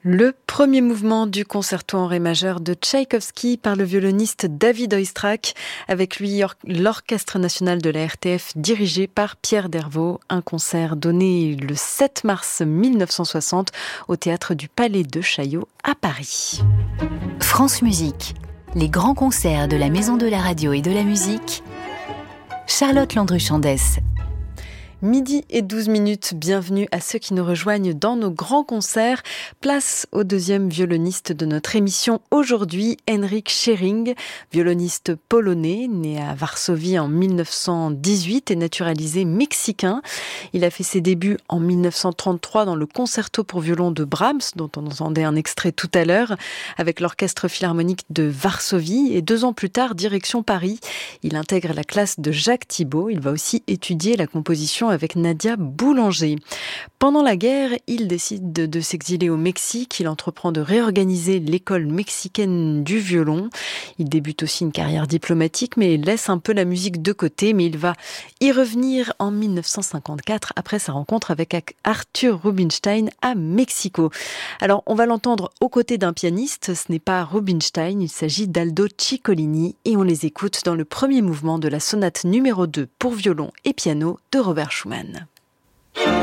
Le premier mouvement du concerto en ré majeur de Tchaïkovski par le violoniste David Oistrakh, avec lui l'Orchestre national de la RTF dirigé par Pierre Dervaux, un concert donné le 7 mars 1960 au théâtre du Palais de Chaillot à Paris. France Musique, les grands concerts de la Maison de la Radio et de la Musique, Charlotte Landru-Chandès. Midi et 12 minutes, bienvenue à ceux qui nous rejoignent dans nos grands concerts. Place au deuxième violoniste de notre émission aujourd'hui, Henryk Schering, violoniste polonais, né à Varsovie en 1918 et naturalisé mexicain. Il a fait ses débuts en 1933 dans le concerto pour violon de Brahms, dont on entendait un extrait tout à l'heure, avec l'Orchestre philharmonique de Varsovie, et 2 ans plus tard, direction Paris. Il intègre la classe de Jacques Thibaud. Il va aussi étudier la composition avec Nadia Boulanger. Pendant la guerre, il décide de s'exiler au Mexique. Il entreprend de réorganiser l'école mexicaine du violon. Il débute aussi une carrière diplomatique, mais il laisse un peu la musique de côté. Mais il va y revenir en 1954, après sa rencontre avec Arthur Rubinstein à Mexico. Alors, on va l'entendre aux côtés d'un pianiste. Ce n'est pas Rubinstein, il s'agit d'Aldo Ciccolini. Et on les écoute dans le premier mouvement de la sonate numéro 2 pour violon et piano de Robert Schumann.